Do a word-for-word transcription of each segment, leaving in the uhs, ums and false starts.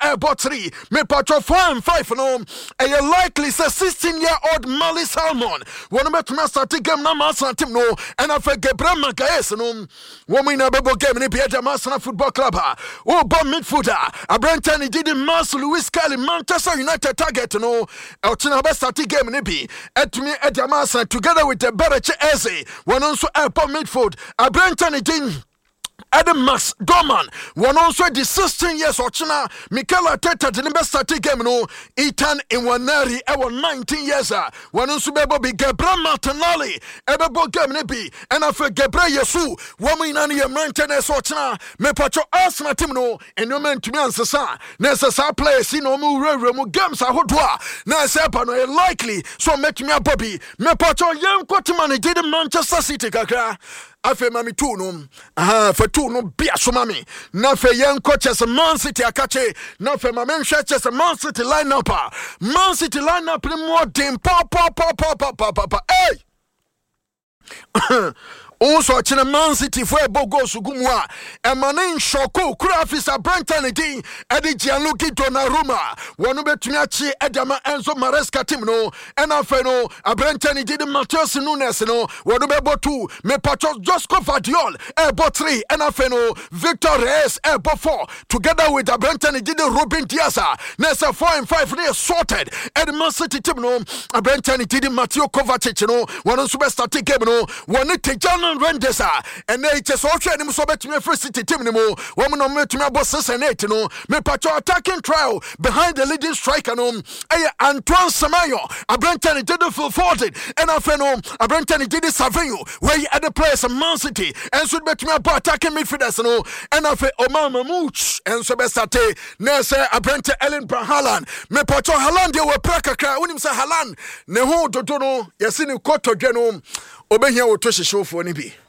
airport three. Me patro four and five no. A likely say sixteen year old Mali Salmon. One bet me start game na Arsenal team no. And I for Gabriel Magalhaes no. Woman na bebo game ni Pierre Arsenal Football Club. Oh, bomb midfielder. A Brenton did in Mars Lewis Kelly Manchester United target no. Elchina best start game ni be. At me at Arsenal together with the Bereche Eze. One also airport midfield. A Brenton did Adam Max Dorman, one also the sixteen years or China, Mikel Arteta, the best starting game, no, Ethan Nwaneri, our nineteen years, one also be Gabriel Martinelli, Ebebo game, maybe, and after Gabriel Yesu, one in any maintenance or China, me patcho Arsenal team, no, and no man to me answer, necessary players, no more games, I would do, Nasapano, likely, so make me a Bobby, me patcho young Quatimani did Manchester City, Kaka. Afe mami tu no aha fa tu no bia so mami na fe yen coaches Man City akache na fe mami nhwe Man City lineup Man City lineup ni more dem pa pa pa pa pa pa pa hey also chine Man City for bogo sugumwa e manin shoko kura afisa Brenton di edi Gianluigi Donnarumma wonu betumi achi edama Enzo Maresca team no e na fe no Brenton di Matheus Nunes no wonu bebotu me pacho Josko Vadiol e bo three e na fe no Victor Reyes e bo four together with Brenton di Ruben Dias na se four and five they sorted e Man City team no Brenton di Mateo Kovacic no wonu super start game no wonu Tejana Rendesa and they just all training so bet me first city team no woman no met me about six and eight no me patro attacking trial behind the leading striker no eh Antoine Samayo Brenton did the full forwarded and after no Brenton did the Savinho where he had the players of Man City and so bet me about attacking midfielders no and after Omar Mamouche and so best at na say Brenton Ellen Haaland me patro Haaland they were prakaka when him say Haaland ne ho dodo no yesi ni koto dwe no obehia wo to hihye fo ni bi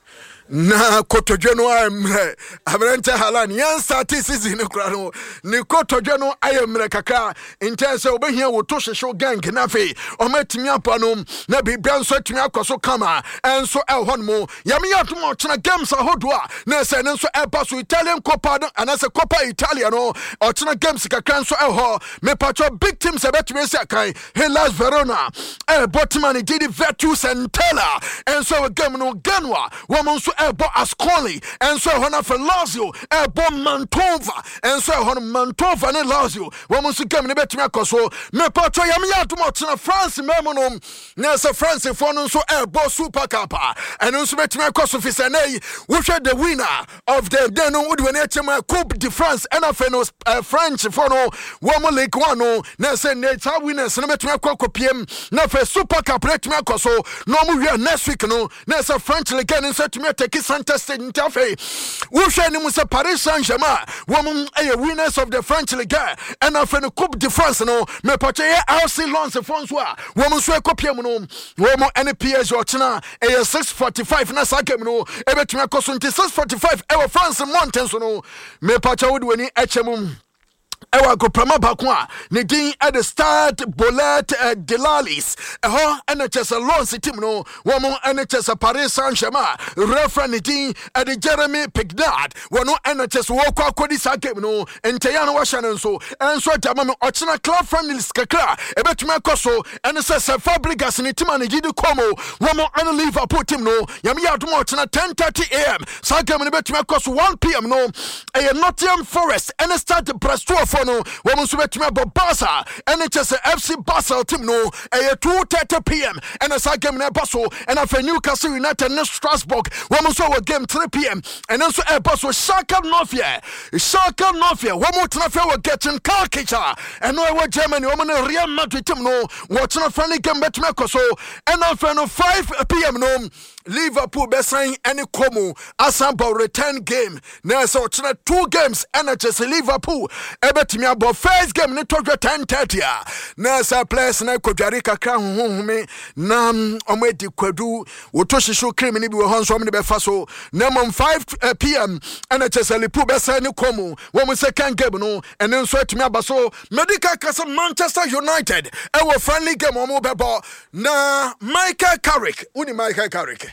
na kotodwe no amre Abrante Haaland yan start season no kra no ni kotodwe no ayemre kaka intense obehia wo to hihye gang na fe o matimi apa no na bibia nso atimi akoso kama enso elhon mo yame yatom o chena games ahodo a na se nso eba so Italian Coppa and se Coppa Italia no o chena games kaka nso elho me patcho big teams ebetimi se kai Hellas Verona e Botman did Virtus and Tella enso game no ganwa wo Ebo Ascoli and so Hona for Lazio, Ebo Mantova, and so Hona Mantova and Lazio. Woman to come in a better so me patro yamia to much in France memonum, Nasa France for so Ebo Super Kappa, and also met me across of his and which are the winner of the Deno Udwenetema Coupe de France and a French for no woman like one, Nasa Nata winners and met me a P M, Nafa Super Cup, let me across so no more next week, no, Nasa French again and said to me. Santa State in Tafe. Wushani Musa Paris Saint-Germain. Woman a winners of the French League and of the Coupe de France. No, me pache R C Lens Francois. Woman swe kopia no. Woman any P S G or China a six forty-five na sake no. Ebe tumi akosunti six forty-five ewa France Mountains no. Me pache wodi weni echemum. Ewa go prama bakwa ne din at the start Bolet uh, Delalis eho N H S Lens team no woman N H S Paris Saint-Germain referee din at the Jeremy Pignard wono N H S wo kwa kodi sa game no entaya no wahya nso enso dama me ochina club friendlies kakra ebetuma koso en se se Fabregas ne team na gidi komo woman an Liverpool team no yam ya dum ochina ten thirty a m sa game ne betuma koso one p m no e Nottingham Forest en start Bristol no woman so betuma Barca N H S F C Basel team no e two thirty p m and a sa game na baso and afa Newcastle United and Strasbourg woman so game three p m and then so e baso Schalke Nofia Schalke Nofia woman transfer we getting car kitchen and no we Germany woman Real Madrid team no watching a friendly game betuma koso and afa no five p m no Liverpool be sign any komo asamba return game na so china two games N H S Liverpool ebetimi abo first game ne todwe ten thirty na sa players na kodware kakra hohome na omedi kwadu woto hihyo cream ni bi wo honso omne be fa so na mom five p m N H S Liverpool be sign komo wo mo second game no ene nso etimi abaso medical kasa Manchester United e wo friendly game omo bebo na Michael Carrick uni Michael Carrick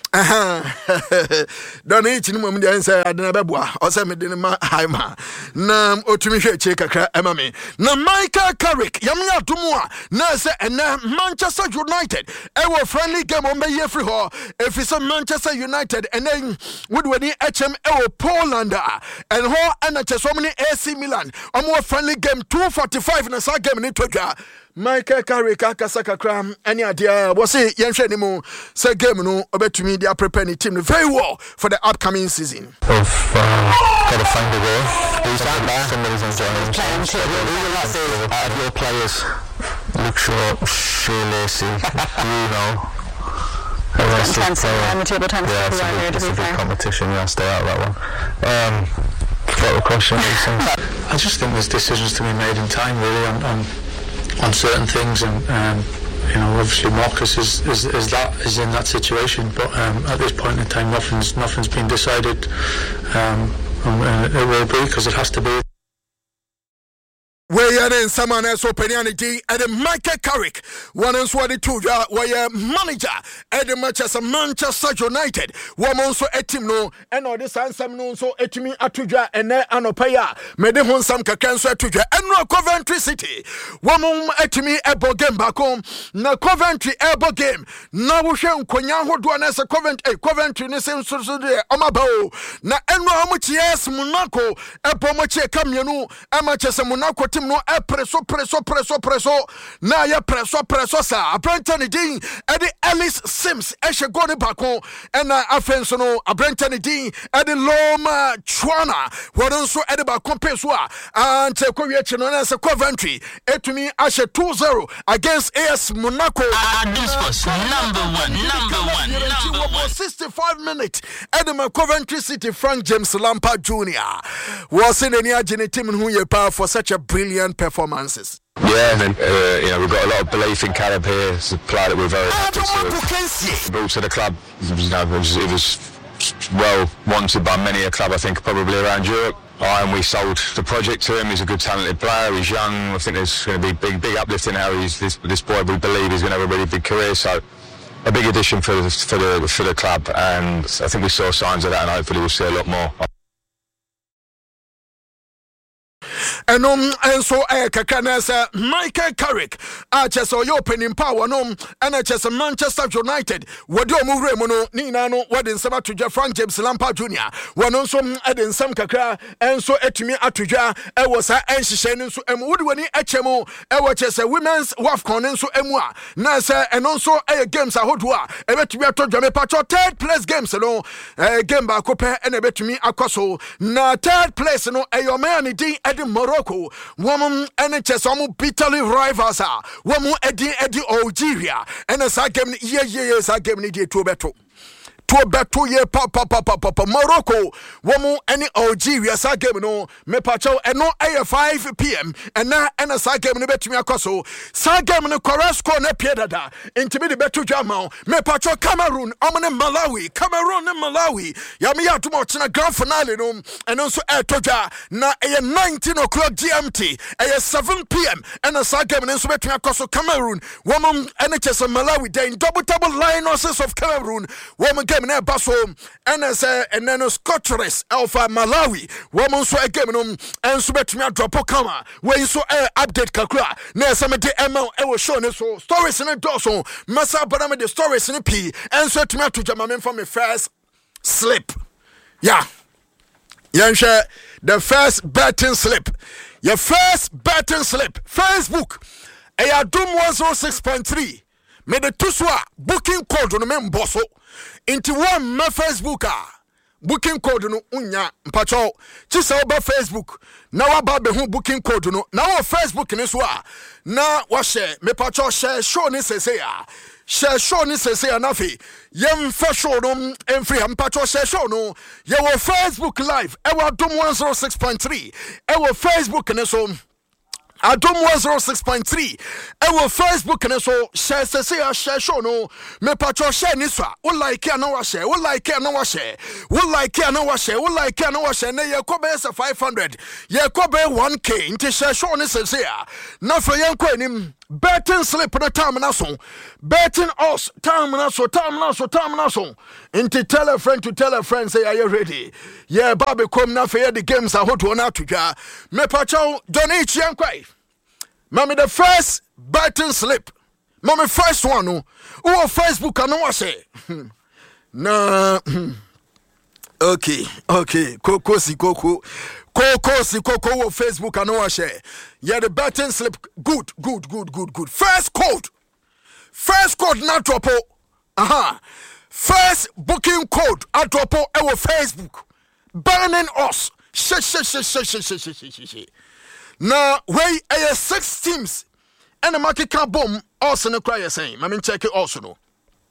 Don't eat in moment and say I didn't beboa or send me dinner haima. Nam otumisha cheka emami. Na Michael Carrick, Yamia Tumua, Nasa and Manchester United. Our friendly game on May free hall. If it's a Manchester United and then would we H M L Poland and ho and so many A C Milan. A more friendly game two forty-five in a side game in Toja. Michael Carrick akasaka kram any idea was it yenhwe ni mu say game no obetumi dia prepare the team very well for the upcoming season. Of uh, gotta find a way. Who's that there? Somebody's enjoying playing too. Out of your players, Luke Shaw, Shoelacy, Bruno. Intense and the table tennis yeah, it's a, good, it's a good competition. Yeah, stay out of that one. Um, got a question. I just think there's decisions to be made in time, really, on. on on certain things, and um, you know, obviously Marcus is, is is that is in that situation, but um, at this point in time nothing's nothing's been decided, um, and it will be because it has to be. Where then someone else opinianity and the Michael Carrick one and swadi two ya where manager at the Manchester Manchester United woman so etim no and all this ansam no so etimi atuja and then anopaya made him some kakanso atuja and no Coventry City woman etimi ebo game back home na Coventry ebo game na wo hwe nkonya hodo na se Coventry Coventry ne se so so de omabao na enno amuchi yes Monaco ebo mochi kamienu Manchester Monaco no e preso preso preso preso na ya preso preso sa Brenton Dean e de Ellis Sims e she go ne bako e na afenso no Brenton Dean e de Loma Chwana wodon so e de bako peso a ante kowie chi no na se Coventry etumi ashe two zero against A S Monaco. Ah, this was number one number one number one sixty-five minutes e de Coventry City Frank James Lampard Junior was in any agent team who you power for such a brilliant performances. Yeah, and then uh, you know, we've got a lot of belief in Caleb here. It's a player that we're very happy to brought to the club. You know, it was, it was well wanted by many a club, I think, probably around Europe. Oh, and we sold the project to him. He's a good, talented player. He's young. I think there's going to be big, big uplift in how he's this, this boy. We believe he's going to have a really big career. So, a big addition for the for the for the club, and I think we saw signs of that, and hopefully we'll see a lot more. And um and so eh kakanasa Michael Carrick achese oyo opening power no and achese Manchester United wodi omure mu no ni na no wodi nsem atodwa Frank James Lampard Junior wono nso ade nsem kakra enso etumi atodwa e wo sa enhihye ni nso em wodi wani achemu e wo chese women's WAFCON nso emu a na se eno nso e games ahodo a e betumi atodwa me patcho third place games no e game ba ko pe e na betumi akoso na third place no e yo man din edi Morocco woman N H S omu bitterly rivals are woman Eddie Eddie Algeria and a sa game ye ye sa game ni di to beto to beto ye pa pa pa pa pa Morocco woman any Algeria sa game no me pacho and no a five p.m. and na and a sa game ni betumi akoso sa game no corresco na piedada intimi de beto jama me pacho Cameroon omne Malawi Cameroon and Malawi yami ya tumo china grand finale no and also e toja na e nineteen o'clock G M T e seven p.m. and a sa game no so betumi akoso Cameroon woman N H S Malawi then double double lionesses of Cameroon woman game na baso and as and then Scottish Alpha Malawi woman so game no and so betumi drop kama we so update kakra na some de email e wo show ne so stories in doso masa baname the stories in p and so tumi to jama men for me first slip yeah yeah the first betting slip your first betting slip Facebook e adum one oh six point three me the tuswa booking code no men bosso into one my Facebook ah booking code no unya mpacho chisa oba Facebook na waba be hu booking code no na wo Facebook ni so a na wa share me pacho share show ni sese ya share show ni sese ya na fi yem fa show no emfri am pacho share show no ye wo Facebook live e wa dom one oh six point three e wo Facebook ni so Adom one oh six point three e wo Facebook ne so share se se share show no me patcho share ni so wo like e na wa share wo like e na wa share wo like e na wa share wo like e na wa share na ye ko be five hundred ye ko be one k nti share show ni se se a na fo yen ko anim betting slip no time na so betting us time na so time na so time na so into tell a friend to tell a friend say are you ready yeah baby come na for the games I hold on to ja me pacho donate yankwai mama the first betting slip mama first one no who Facebook and no say na okay okay koko si koko Coco si Coco on Facebook and no share. Yeah, the betting slip. Good, good, good, good, good. First code. First code not drop. Aha. First booking code at drop our Facebook. Banning us. Shit, shit, shit, shit, shit, shit, shit, shit, shit. Now, we are six teams. And the market can boom. Also, no cry saying. I mean, check it also. No.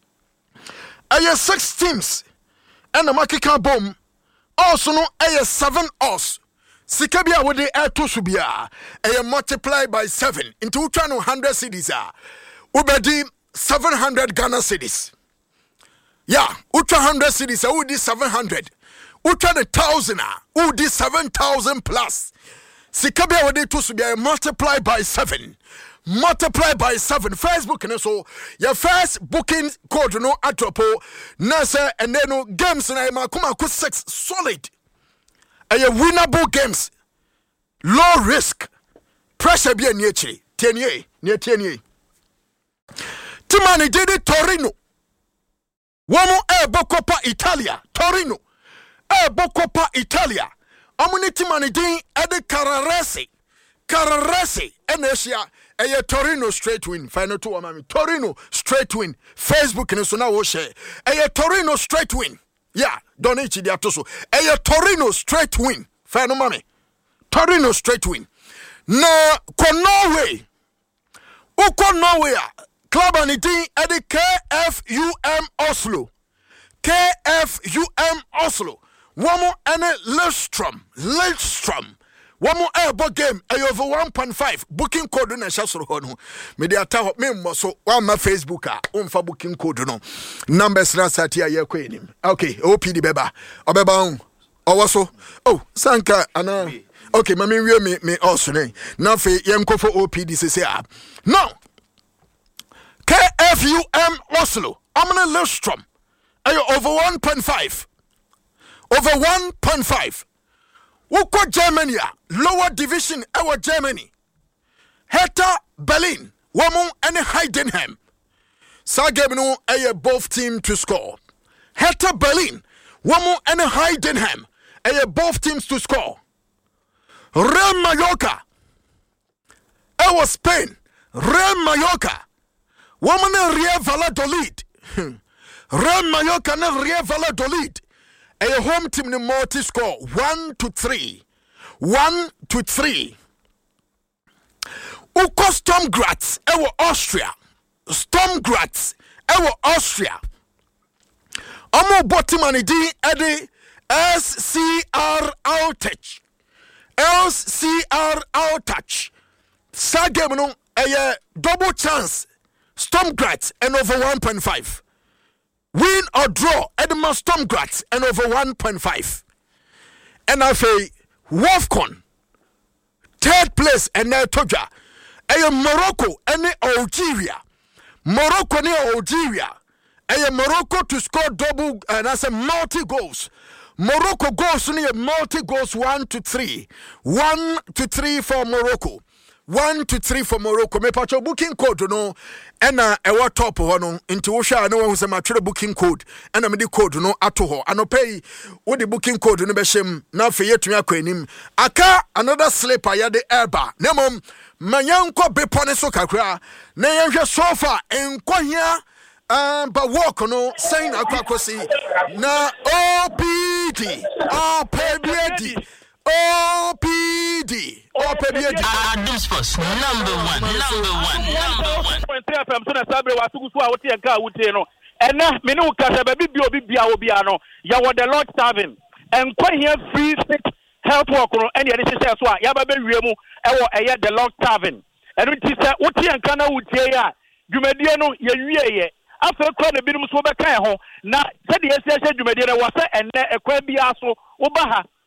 I have six teams. And the market can boom. Also, no, I have seven us. Sikabia with the air to subia, a multiply by seven into one hundred cities. Ubedi seven hundred Ghana cities. Yeah, Utra hundred cities, I would seven hundred. Utra the thousand, would seven thousand plus. Sikabia with the to subia multiply by seven. Multiply by seven. Facebook and so your first booking code no atropo nasa and then no games na ma kuma ku six solid. A winnable games, low risk, pressure be a nature, ten year, near ten year. Timani did it Torino. Womo e Bocopa Italia, Torino, e Bocopa Italia. Amuni Timani din ede Carrarese, Carrarese, Enesia, e Torino straight win. Final two amami Torino straight win. Facebook and so now we share. E Torino straight win. Yeah, don't eat the atoso. A Torino straight win. Fair no money. Torino straight win. No, ko Norway. Uko Norway. Club aniti at the K F U M Oslo. K F U M Oslo. One more and Lillstrom. Lillstrom. One more airboat game. A over one point five. Booking code na shasro hono. Media taho me so one my Facebook ah. Umfa booking code no. Numbers na sati ya kwenim. Okay. O P D beba. Obeba un. Owaso. Oh, sanka ana. Okay, mami we me me also ne. Na fe yem ko for O P D se ah. Now. K F U M Oslo. Amana Lillstrom. Ayo over one point five. Over one point five. Uko Germany, lower division, our Germany. Hertha Berlin, Womu and Heidenheim. Sagebno, a both team to score. Hertha Berlin, Womu and Heidenheim, a both teams to score. Real Mallorca, our Spain, Real Mallorca, Woman and Real Valladolid. Real Mallorca and Real Valladolid. A home team in multi score one to three, one to three. Uko Storm Graz, our Austria, Storm Graz, our Austria. Amo Botimani di Eddie S C R outage, S C R outage. Sagemno a double chance. Storm Graz and over one point five. Win or draw Edmund Storm Graz and over one point five. And I say Wolfcon third place and now Toja. A Morocco and Algeria. Morocco and Algeria. A Morocco to score double and that's a multi goals. Morocco goes near multi goals one to three. One to three for Morocco. One to three for Morocco. Me pacho booking code no. Ena ewa top hono. Inti wosha no one who's a mature booking code. Ena me di code no ato ho. Ano pay wo the booking code no beshem. Na fe yetu ya kwenim. Aka another sleeper ya de erba. Nemom manyanko bepone so kakra. Na yenhwe sofa enko hia uh, ba walk no saying akwakosi na O P D. O P D. O P D. O P D. Ah, this was number one, number one, number one. Point three F M so na sabre wa tugu so a wote enka wote no. Ena me no kasa ba bibia obi bia obi ano. Ya wo the Lord serving. Enko here free fit health work no ene ene hye so a ya ba be wie mu e wo eye the Lord serving. Eno ti se wote enka na wote ya dwumadie no ye wie ye. After kwa na binum so be kan ho na se de ese ese dwumadie na wo se ene ekwa bia so wo ba ha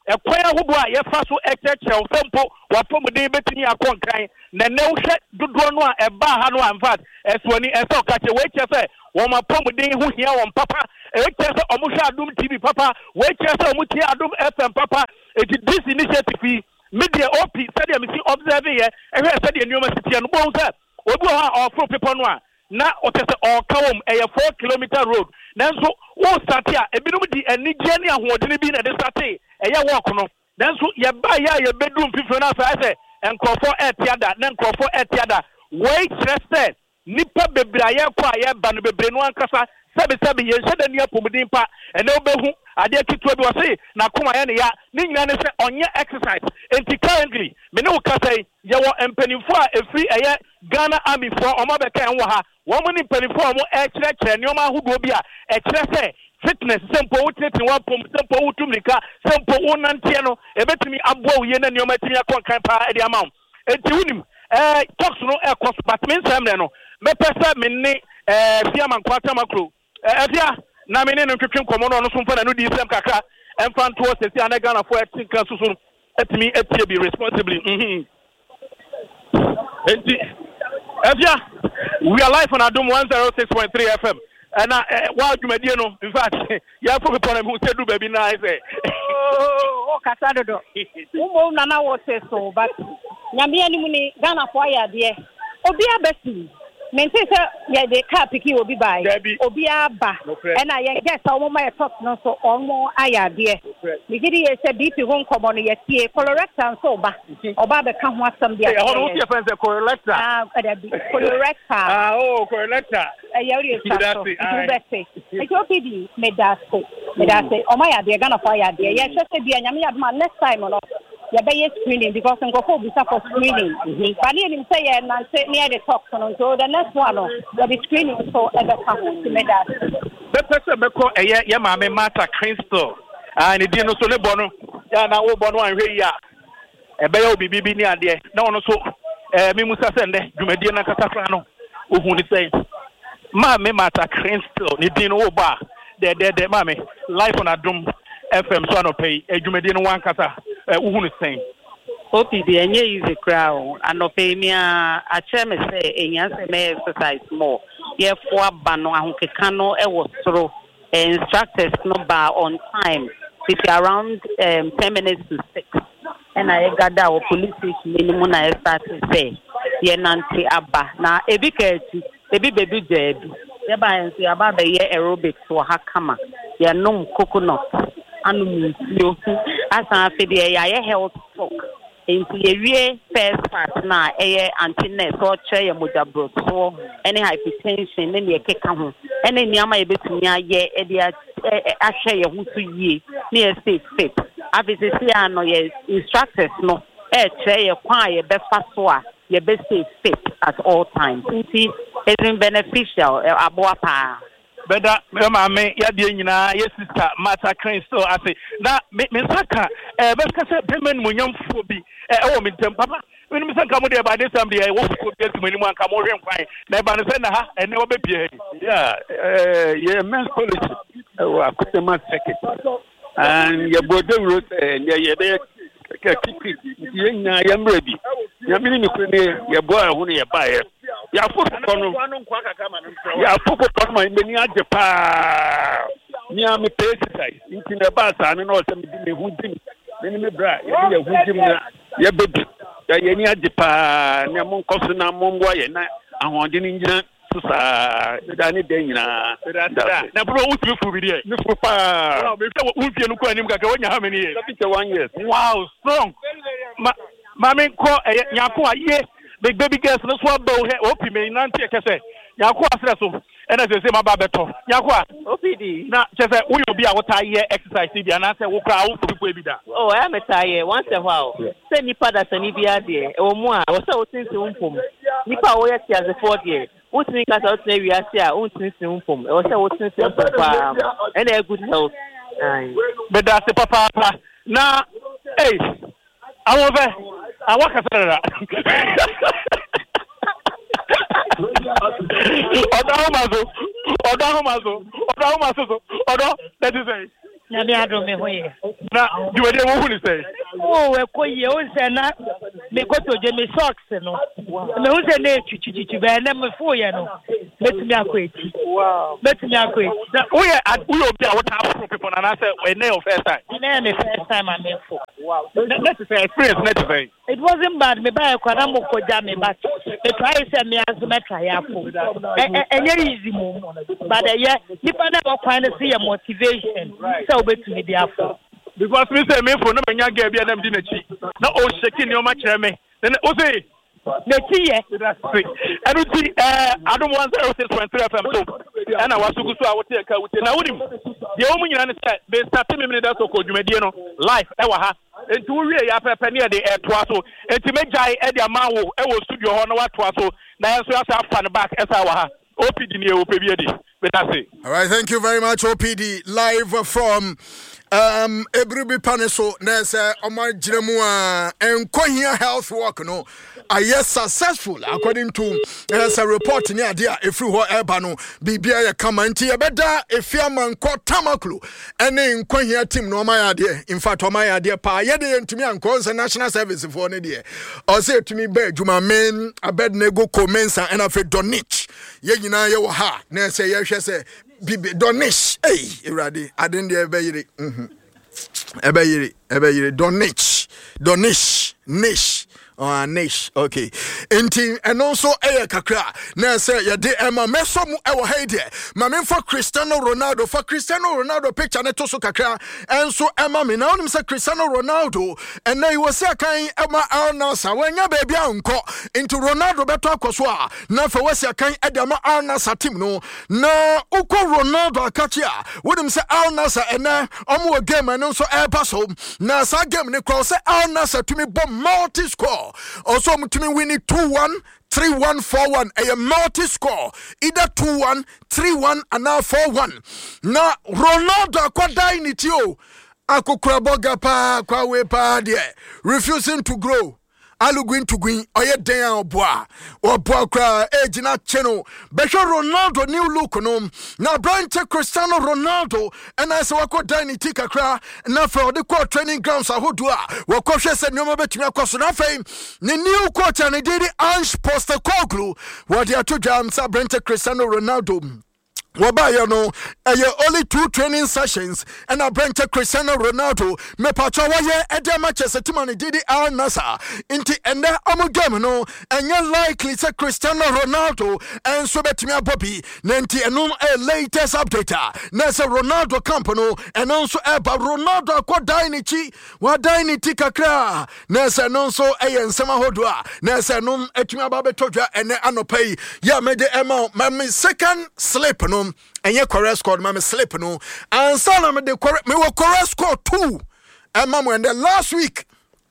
e kwan ahodo a ye fa so ekyerkyerɛw sempo wapomuden betumi akɔnkan na ne wo hwɛ dodo no a eba ha no in fact eswani enso kache we kyerɛ wo mapomuden ho hia wo papa e kyerɛ sɛ omo hwɛ Adom T V papa we kyerɛ sɛ omo tie Adom F M papa it this initiative media op said me see observe here e hwɛ said the university no bon sɛ obi ho a ofro people no a na otese okawom e four kilometer road nanso wo start a ebinom di anigye ne ahoɔden bi na de start e ye walk no nanso ye ba ya ye bedum fifo na fa sɛ enkrofo etiada na enkrofo etiada we kyerɛ sɛ nipa bebre aye kɔ aye ba no bebre no ankasa sɛbe sɛbe ye hyɛ da ni apomudin pa ene obehu ade kitwa bi wɔ se na koma ye ne ya ne nyina ne sɛ onye exercise enti currently me ne wo kasa ye wɔ empanifo a efri eye Ghana Army for omo beka enwo ha wo mo ni mpanifo omo e kyerɛkyerɛ ne omo ahodo bi a e kyerɛ sɛ fitness sempo wotete wa pom sempo wotumika sempo wonantie no ebetimi aboa wo ye na ne omo atimi akɔnkan pa e de ama wo enti wunim eh talks no e kɔ but me nsɛm no me pɛ me ne eh fiama nkwata makro eh fia na me ne no twetwe nkɔmɔ no no so mfa na no di sɛm kakra emfa nto sesi ana Ghana fo etinka susu etimi etie bi responsibly mhm enti Efia, we are live on Adom one oh six point three F M. And uh, while you made no, in fact, you have to be on who said, do baby, nice. Oh, Casado. Who Nana was so, but Yamiani Muni, Ghana for ya, dear. Obia Bessie. Maintain, yeah, the car picky will be by Obia Ba. And I guess I want my talk no so on more aya, dear. The giddy said, B P won't come on yet, colorectal and so back. Or Baba come what some dear. Hold on, your friends, a colorectal. Ah, colorectal. Ah, oh, colorectal. A year is It's your P D made that say, made that say, oh my, dear, gonna fire, dear. Yes, just a dear, Yamia, next time or not. You better screening because I'm going to be for screening. But he didn't say and say near the talk so the next one will be screening so ever come to make that. The person because a year, yeah, my matter crystal and it didn't so bono. Yeah, now bono and here. A bear be be near there. No one so me musa send you may dear Nakatafano who say, Ma me matter crystal, it didn't over there, there, there, mammy, life on a drum F M so no pay a Jumedino one kata. Who is saying? O P D and ye is a crowd, and no pay me a chairman say, and yes, may exercise more. Ye for Bano and Kekano, it was through instructors no bar on time, it's around um, ten minutes to six. And I got our police minimum. I start to say, Ye Nancy Abba. Now, a big baby baby dead. Ye by and say about the year aerobics or Hakama. Ye no coconut. Anu you as an affiliate, I health talk. Into a first part now, a anti-nurse or chair mudabro, so any hypertension, any cake, any yama able to near ye, a share who to ye, near state fit. Obviously, I know your instructors no, a chair, quiet, best fast, your best state fit at all times. It's beneficial, a boapa. Better, Mamma, me, ya dear, yes, sister, Mata Crane, so I say, now, Miss Saka, eh, best payment when young phobia, oh, me, Papa, when Miss come there by this time, I won't get to anyone come over and find, never send her, and never be here. Yeah, uh, yeah, men's policy, oh, I put them on second, and your body road, and yeah, yeah, I am ready. You're meaning your boy, only a buyer. Ya fuku kono ya fuku kono ma mbeni aje pa ni am exercise nti na ba sa no no se me di me hundim me me bra ya di hundim na ya bedu ya ye ni aje pa ni am nkoso na mombo ye na ahonde ni nyina susa da ni den nyina na bro utu fu bi de ni fu pa wow me fe wo fie no ko anim kaka wonya ha me ni ye one years wow strong ma ma me ko nyako aye big baby girls no so about O P me nanti ekese yakwa asre so e na say ma ba beto yakwa O P D na say we obi a wota ye exercise bi ana say wo kra wo fu bi da oh I am tired once a while say nipa da sani bi ade e wo mu a wo say wo tinsi unpom nipa wo ye ti as for there wo tin ka sa tin wi ase a wo tinsi unpom e wo say wo tinsi unpom pa and a good health but that's the papa na hey awon be awon ka sara Oda Homazo, Oda Homazo, Oda Homazo, Oda, that is it. na me ado me hoye na you dey wo hu say oh e ko ye o se na me go to je me socks no me hu se na chichichi be na me fo ye no betumi akweti wow betumi akweti na wo ye wo ye obi a what afro people na na say we na your first time na me first time I me fo wow that is an experience net very it wasn't bad me buy kwa na mo ko ja me back me try say me azu me try afo enye easy mo but yeah nipa na go kwan see your motivation so betumi dey afo because me say me for no menya ga bia na mdi na chi na o sheki ni o ma kire me then o say na chi ye anu ti eh adom one oh six point three F M so ana wasugu so a wote ka wote na wonim de o mu nyina ne say be start me me da so ko dwumadie no live e wa ha enti wo wie ya pepe ne de e toa so enti mejai e de ama wo e wo studio ho no wa toa so na enso ya sa fa ne back e sa wa ha O P D ni o pe bi e de better say. All right, thank you very much O P D live from um Ebrubi Paneso na say Omar Jiremu a enkohia health work no are successful according to there's a report in Adia if you were Ebano Bibia Kamanti Abeda if your man called Tamaklu and then Konya team no my idea. In fact, my idea pa yede to me and cause a national service for an idea. Or say to me, Be Juma men abed nego commensa and of a donich. Ye na ye ha na say ye say Bibi donish. Hey, Iradi, I didn't ever yiri. Mhm. Ebe yiri, ebe yiri donich. Donish, niche. Oh, niche. Okay. Inti and also Aya Kakra. Now say ya de Emma Mesomu ewa hede. Mamin for Cristiano Ronaldo. For Cristiano Ronaldo picture ne toso kakra. And so Emma me now say Cristiano Ronaldo. And now you was say kind Emma Al Nassr. When ya baby unko into Ronaldo beto akoswa. Now for was ya kind Emma Al Nassr team no. Na uko Ronaldo akachia. Wouldn't say Al Nassr and now omu a game and also air pass home. Na sa game ne cross say Al Nassr to me bomb multi score. Also, to me winning two one, three one, four one. A multi score. Either two one, three one, and now four one. Now, Ronaldo, akwadai ni tio. Ako kraboga pa, kwa we pa de. Refusing to grow. Alu going to green, oye den oboa. Oboa kra, eh, jina cheno. Besho Ronaldo new look no. Na Brian Cristiano Ronaldo, and I say wako dine tika kra. Na for the court training grounds a hodua. Wako she said no mabe tumia koso na fame. Ni new coach and he did Ange Postecoglou. What they are to jam sa Brian Cristiano Ronaldo. Wabaya no, only two training sessions and I bring to Cristiano Ronaldo. Me pacha waye ede matches timani didi Al Nassr. Inti ende amu game no, and you likely say Cristiano Ronaldo and so betimia Bobby. Nenti enum a latest update. Nasa Ronaldo Campano and also eba Ronaldo kwa dainichi wa dainiti kakra. Nasa nonso a ensema hodwa. Nasa num etimia babe toja ene anopay. Ya mede ema mami second slip no. And your correct score, mamma slip no. And son of the correct me will correct score two. And mamma, and the last week,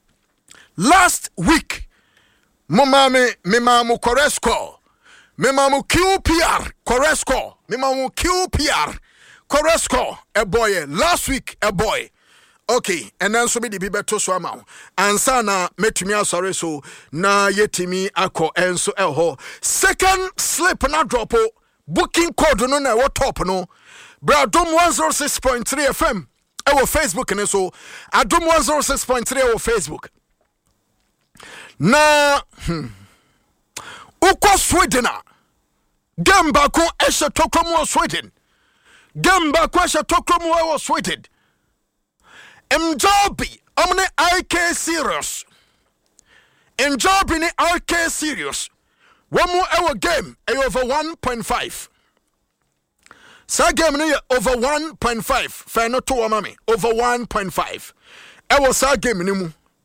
last week, mamma me mamu correct score, me mamu Q P R correct score, me mamu Q P R correct score. A boy, last week, a boy. Okay, and then so be the better swam. And sana metumia sorry so na yetimi ako and so elho. Second slip na drop. Booking code no na what top no. Bradom one oh six point three F M. Our Facebook and so Adom one oh six point three our Facebook. Na hmm. Uko Sweden. Gamba ko esha tokomo Sweden. Gamba ko esha tokomo Sweden. Mjobi omne I K serious. Mjobi ni I K serious. One more hour game, a over one point five. Sa game ni over one point five. Fair not to mami. Over one point five. Ewo sa game ni mu.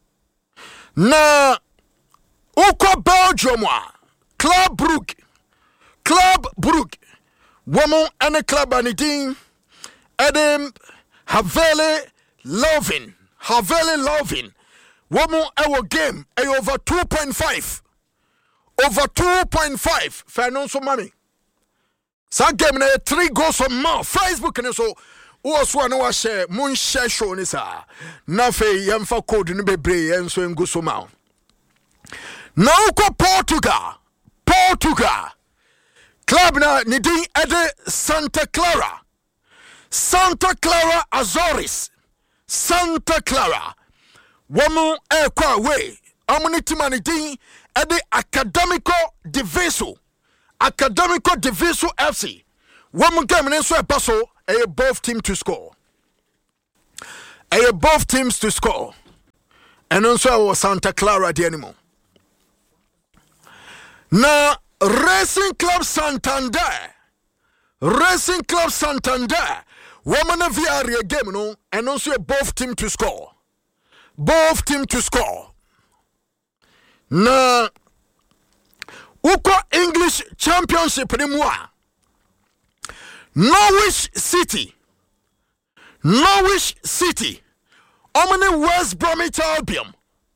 Na uko Belgium wa. Club Brugge. Club Brugge. Woman and a club anidin. Adam Haveli Lovin. Haveli Lovin. Woman ewo game, a over two point five. Over two point five. Fair no so money. Sa game na three goals or more. Facebook and so also no share moon share show ni sa. Na fe yemfa code ni bebre en so ngo so ma. Now ko Portugal. Portugal. Club na ni din ede Santa Clara. Santa Clara Azores. Santa Clara. Woman Ekwa Way. Amuniti Manidin at the Academico Diviso. Academico Diviso F C. Woman came in so a passo, a both team to score. A both teams to score. And also Santa Clara the animal. Now Racing Club Santander. Racing Club Santander. Woman of the area game no, and also both team to score. Both team to score. Now Uko English Championship anymore. Norwich City. Norwich City. Omni West Bromwich Albion.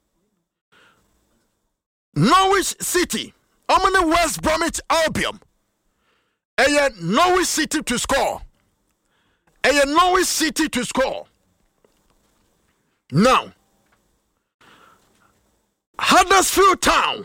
Norwich City. Omni West Bromwich Albion. Aya Norwich City to score. Aya Norwich City to score. Now, Huddersfield Town.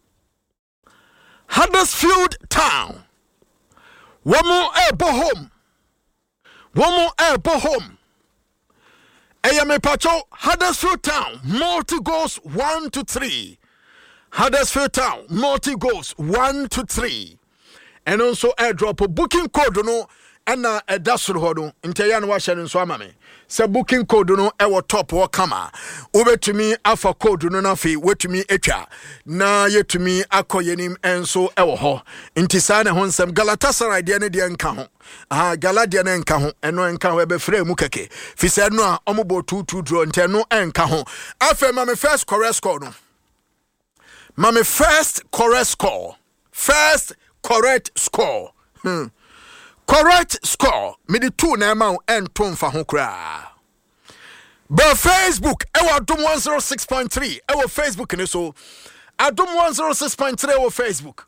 Huddersfield Town. One more airbo home. One more airbo home. Ayame Pacho, Huddersfield Town, multi goals one to three. Huddersfield Town, multi goals one to three. And also airdrop a booking code no and a dasro hodo. Intayan washan in swamame. Say booking code no ewo top or kama. Over to me alpha code no nafi, wait to me echa. Na ye to me akoyenim and so ewo ho. Intisana honsem Galatasaray diane dian kaho. Ah Galadian en kaho eno en kaho ebe free mukeke. Fi said no omobo two two draw nte no en kaho. Afa mame first correct score no. Mame first correct score. First correct score. Hmm. Correct score. Me the two na ma and ton fa ho kra. But Facebook, ewa Adom one oh six point three. Ewa Facebook ne so. Adom one oh six point three ewa Facebook.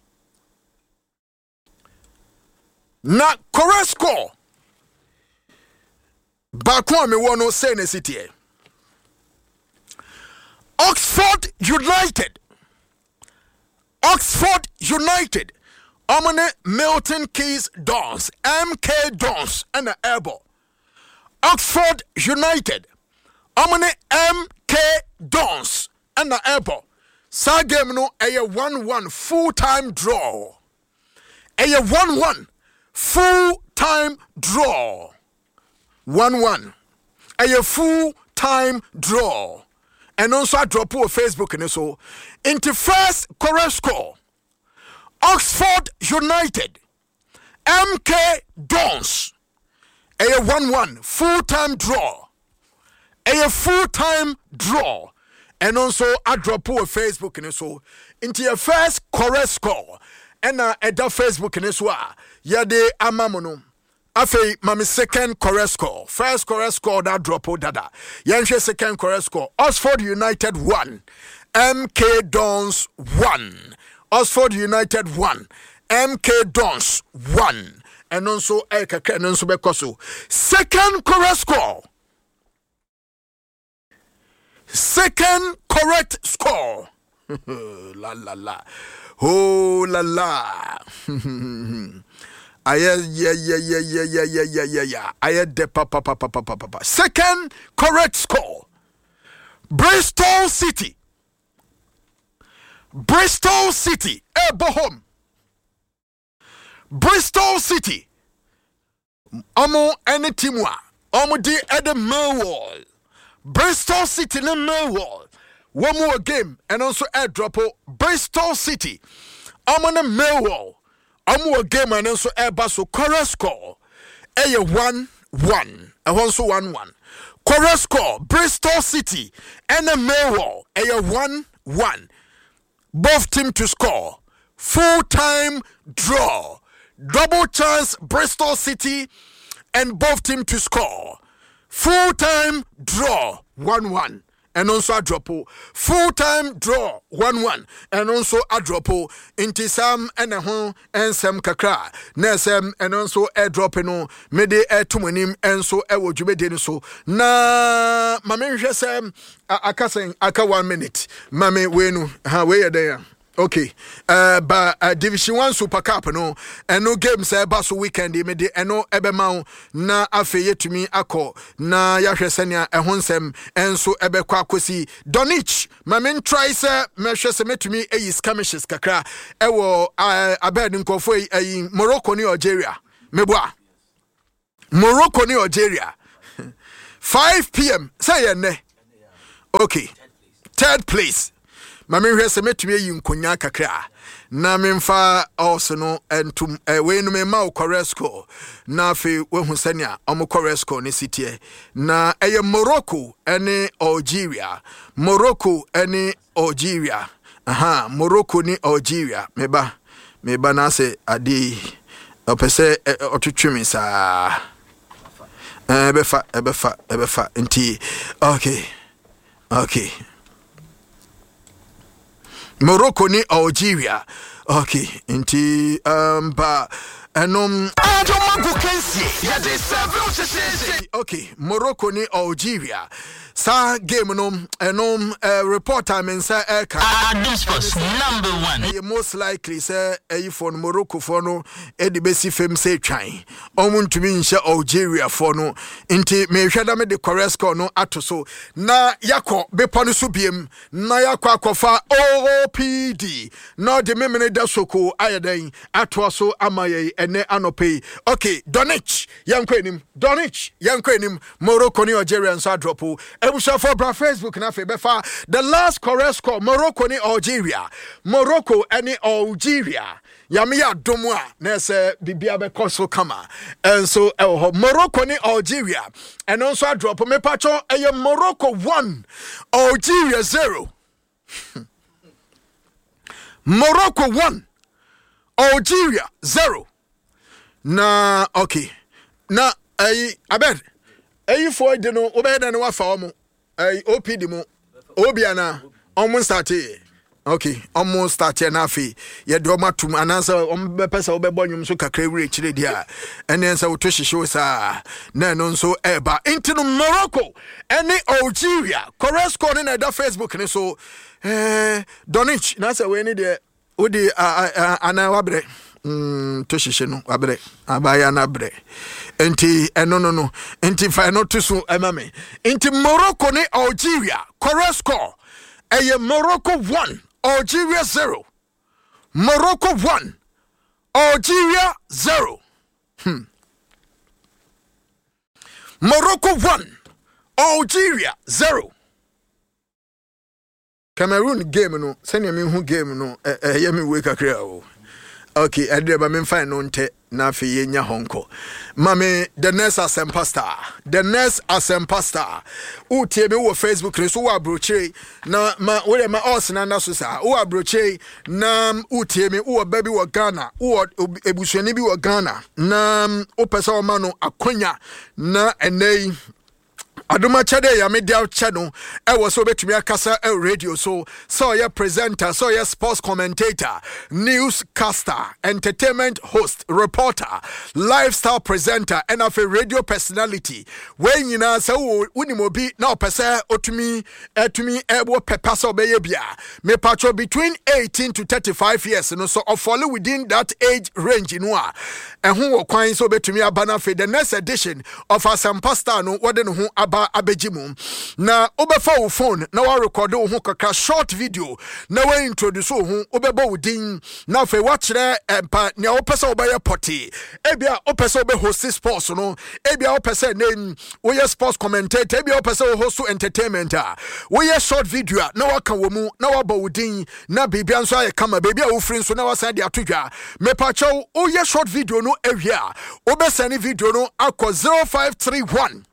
Na correct score. Bakwa me wono say ne city. Oxford United. Oxford United. Omane Milton Keynes Dons. M K Dons and the Airbo. Oxford United. Omane M K Dons and the Airbo. Sa game no a one one full time draw. A one one full time draw. one one. A full time draw. And also I drop on Facebook and so into first correct score. Oxford United, M K Dons, a one one full-time draw, a full-time draw, and also I drop on Facebook and so into your first correct score, and uh, at that Facebook and so yade amamono. Afe mami second correct score, first correct score that drop on dada. Yanshe second correct score. Oxford United one, M K Dons one. Oxford United one, M K Dons one, and also Eka and also Bekoso. Second correct score. Second correct score. La la la. Oh la la. Aye yeah yeah yeah yeah yeah yeah yeah yeah yeah. Aye de pa pa pa pa pa pa pa. Second correct score. Bristol City. Bristol City, eh, bohom. Bristol City. Omo any timwa. Omo di ede Millwall. Bristol City ne Millwall. One more game and also airdrop Bristol City. Omo ne Millwall. Omo game and also airbaso correct score. Eh, one one. And also one one. Correct score. Bristol City and a Millwall. Eh, one one. Both team to score. Full-time draw. Double chance Bristol City and both team to score. Full-time draw. one one. And also a drop. Full-time draw. one one. And also a drop. Into some and a home and some kakra. Nesem and also a drop. No, mede a tumanim and so I would you be so. Na, Mammy, just um, I can't say, I can one minute. Mammy, when, how way are there? Okay. Uh, but uh, Division One Super Cup no, and no games uh, basso weekend. Me de eno ebemau na afeye to me ako na yahwe senia ehonsem enso ebekwa kosi Donich. My main try say me hwe se metumi eyi skirmishes kakra ewo uh, abed nkofo eyi Morocco ni Algeria. Meboa. Morocco ni Algeria. five p.m. Say ne. Okay. Third place. Mami hwe se metumi yi nkonya kakra na memfa also no entum we no me ma Koresco na fe we hu sania omo Koresco ne sitie na eye Morocco ene Algeria Morocco ene Algeria aha Morocco ni Algeria meba meba na se ade opese otutwemi sa eh befa ebefa ebefa nti okay okay Morocco ni Algeria. Okay, inti um ba enom okay, Morocco ni Algeria. Sa game no enom uh, reporter men say eka. Ah, this was number one. Most likely say e for Morocco for no e de besi fem say twan. Omuntumi nche Algeria for no inti me hweda me de Koresco no atoso na yakọ bepo no so biem na yakọ akofa O P D no de memene da soko ayeden atoso amaye ene anope. Okay, Donich yankọ enim Donich yankọ enim Morocco ni Algeria so dropo. Ebusha for bra Facebook na fe befa the last Koresco Morocco ni Algeria Morocco any Algeria yami ya domwa na se bibia be koso kama and so eh, Morocco ni Algeria and also drop me pacho eh, Morocco one Algeria zero. Morocco one Algeria zero. Na okay na eh, abed Eyi for de no obeda no wafa omo eh O P D mo obiana omo start okay omo start na afi ye de omo atum anansa omo be pesa obebo nwum so kakra wure kire dia ene nsa woto hihye sa na no nso eba into Morocco any Algeria Koresco ne da Facebook ne so eh Donich na say we ni de odi ana wabre mm to hihye no wabre abaya na bre enti eno no no enti fa no to so emame enti Morocco ni Algeria Koresco eye Morocco one Algeria zero. Morocco one Algeria zero. hmm Morocco one Algeria zero. Cameroon game no send me who game no eh eh yemi we kakra o. Okay, I did my fine no nte na fe yenya honko. Mame the next Asempa Star. The next Asempa Star. U tie me wo Facebook re so wo abroche na ma we ma us na na so sa. Wo abroche na u tie me wo baby wo Ghana. Wo ebusuani bi wo Ghana. Na o pesa o ma no akonya na enei Aduma chade ya media channel e was so betumi akasa e radio so so ya presenter so ya sports commentator newscaster entertainment host reporter lifestyle presenter and of a radio personality when you know so unimobi na opese otumi etumi ebo pepa so be bia me patcho between eighteen to thirty-five years no so of follow within that age range no a ehun wo kwan so betumi abana fe the next edition of Asempa Star no wode no ho abejimu na obefa wo phone na wa record wo ho kakra short video na wa introduce wo ho obeba wo din na fe wa kire empa ne wo pesa wo baye potty ebia wo pesa wo be host sports no ebia wo pesa name wo ye sports commentator ebia wo pesa wo host entertainment a wo ye short video na wa kan wo mu na wa ba wo din na bibia nso aye kama bibia wo free nso na wa send atodwa me pa chow wo ye short video no ewia wo be send video no akọ zero five three one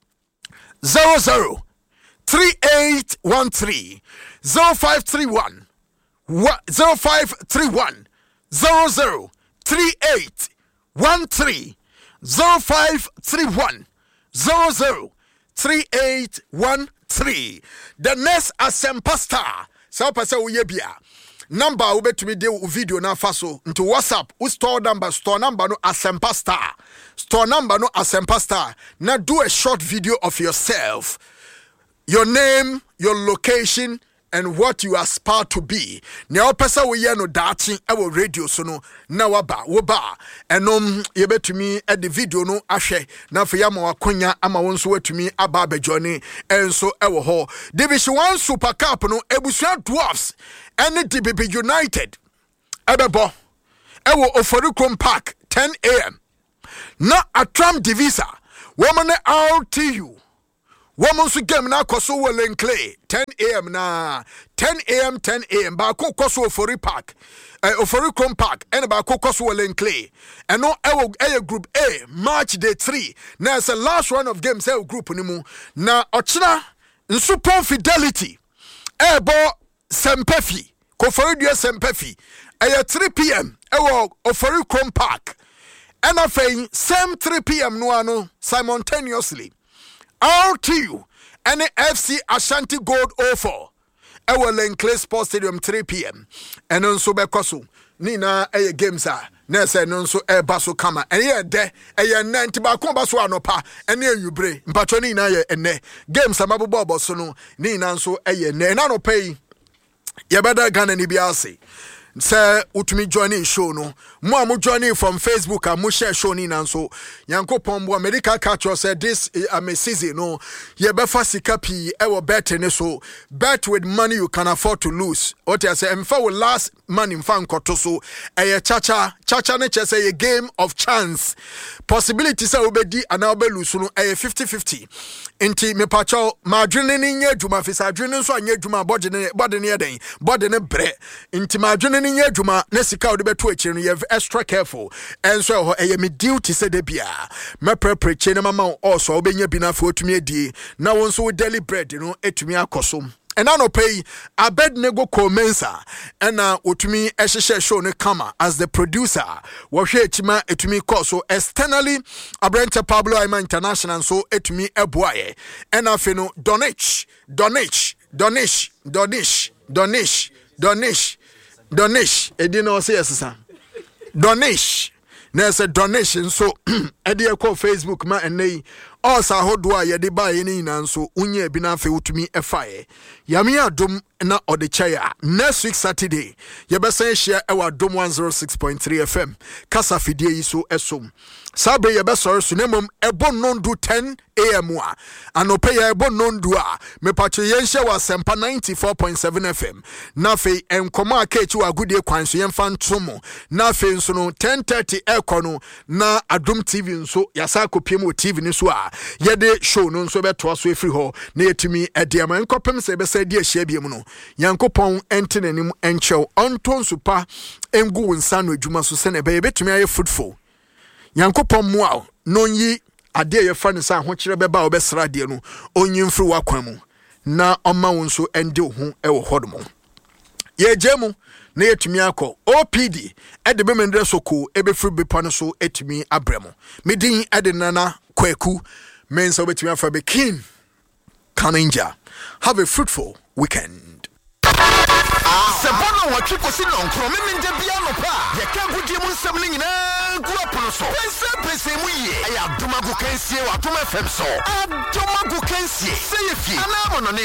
Zero zero three eight one three zero five three one zero five three one zero zero three eight one three zero five three one zero zero three eight one three. The next Asempa Star. So pasa uyebia. Number ubetumi de video na faso into WhatsApp. U store number store number no Asempa Star. Store number no Asempa Star. Now do a short video of yourself. Your name, your location, and what you aspire to be. Now, pesa we no dachi our radio so no na waba woba enom yebe to me at the video no ahwe na for yama wakonya ama wonso watumi aba abejoni enso ewo ho Division one Super Cup no Ebusua Dwarfs and D B B United ebebo ewo Oforikrom Park ten a m na Atram Divisa woman R T U woman su game na koso Wellen Clay ten a m na ten a m ten a m ba ko koso Ofori Park uh, Oforikrom Park and ba ko koso Wellen Clay and no ewo e group A March day three na it's the last round of games e group ni mu na ochina Nsupon Fidelity ebo Sempefi Koforidua Sempefi e three p m ewo Oforikrom Park and afei same three p m no ano simultaneously R T U and F C Ashanti Gold oh four ewo Lenclay Sports Stadium three p m and nso bekoso ni na eye games a na se no nso e baso kama eye de eye nanti ba ko baso anopa ene ayubre mpacho ni na ye ene games amabobo oboso no ni na nso eye ne na no pay ye beda Ghana ni biase say utumi join show no mo am join from Facebook and mo share show ni na so yankopon bo medical catch say this am a season no ye be fa sika pi e wo bet ne so bet with money you can afford to lose what you say emfa will last money mfa nkoto so e chacha chacha ne che say a game of chance possibility say obedi and now be lose no e fifty fifty enti me pacho madwene ni nya adwuma fisa adwene so anya adwuma body ne body ne den body ne bre enti madwene ni nya adwuma na sika wo de beto akiri no you extra careful and so ho e me duty say de bia me prepare che na mama also obenya bi na fa otumi adie na won so daily bread no etumi akoso and I no pay Abednego Komensa and na utumi ehhehhe show ne kama as the producer wo hwe etima etumi call so externally Abrente Pablo Aima International so etumi eboaye and afi no donate donate donate donate donate donate donate edi no say yesesa donate na say donation so edi e call Facebook ma enei Osa hodwa yede ba yeni na nso unye bi na afi utumi efaye yami adom na odechaya next week Saturday yebesa share ewa dom one oh six point three F M kasa fidie yi so esom sabe yebesa so nemom ebo nondu ten a m a anope ya ebo nondu a mepacho yenhye wa sempa ninety-four point seven F M na fe enkomo akechi wa gudie kwanso yemfa ntomo na fe nso no ten thirty ekono na Adom T V nso yasa kopiem T V ni so a yede show no nso beto so efri ho na yetumi ediama enkopem se be sa di ahia biem no yankopon entenanim enchew onton supa engu nsa no adwuma so se na be betumi aye fruitful yankopon muaw no yi ade ye fa ne sa ho kire beba obesra de no onyi mfiri wakwan mu na oma won so ende ho e wo hodomo ye jemu na yetumi akọ O P D ede be mendre soko ebe firi bepa no so etumi abremo medin ede nana Kweku mensa betumi afa be king Kaninja. Have a fruitful weekend. Sebono watwi kosi no nkro me nje bia no pa ye ka gudie mu nsem ni nyina gu apono so pese pese mu ye aya Adom Agu kansie wa Adom F M so Adom Agu kansie se ye fi ana mo no